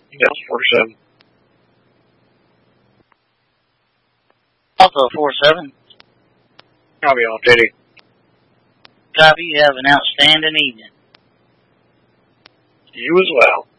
Delta 47. Alpha 47. Copy all, JD. Copy, you have an outstanding evening. You as well.